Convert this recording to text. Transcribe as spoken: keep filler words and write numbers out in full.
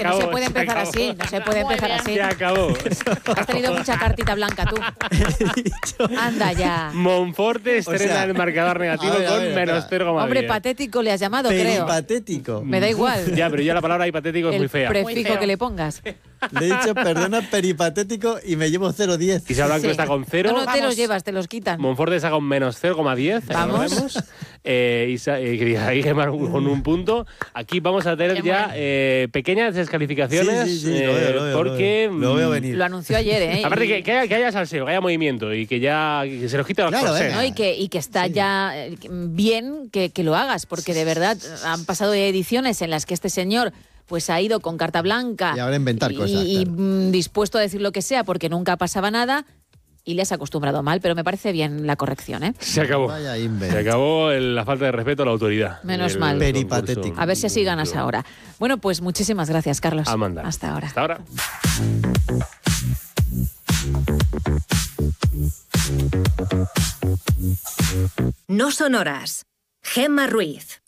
que acabó, no se puede se empezar acabó. así, no se puede Muy empezar bien. así. Se acabó. Has tenido mucha cartita blanca tú. Anda ya. Monforte estrena sea, el marcador negativo a ver, a con ver, menos espera. cero coma diez. Hombre, patético le has llamado, creo. Peripatético. Me da igual. Ya, pero yo la palabra hipatético es El muy fea. Muy prefijo feo. que le pongas. Le he dicho, perdona, peripatético y me llevo cero coma diez. Isa Blanco Sí. está con cero. No, no te Vamos. los llevas, te los quitan. Monforte está con menos cero coma diez. Vamos. recordemos. Eh, Isa, eh, quería ahí Gemma con un punto. Aquí vamos a tener Qué ya bueno. eh, pequeñas descalificaciones. Sí, sí, sí, eh, lo veo, lo veo, porque. lo veo. Lo veo mm, venir. Lo anunció ayer, ¿eh? Aparte, Y- que, que haya, que haya salseo, que haya movimiento y que ya que se nos quite los Claro, corsés. venga. ¿no? y, que, y que está Sí. ya eh, bien que, que lo hagas, porque de verdad han pasado ediciones en las que este señor pues ha ido con carta blanca Y ahora inventar y, cosas, y, claro. mm, dispuesto a decir lo que sea porque nunca pasaba nada y le has acostumbrado mal, pero me parece bien la corrección, ¿eh? Se acabó. Vaya Se invento. acabó el- la falta de respeto a la autoridad. Menos del mal. Peripatético. concurso. A ver si así ganas ahora. Bueno, pues muchísimas gracias, Carlos. Amanda. Hasta ahora. Hasta ahora. No son horas. Gemma Ruiz.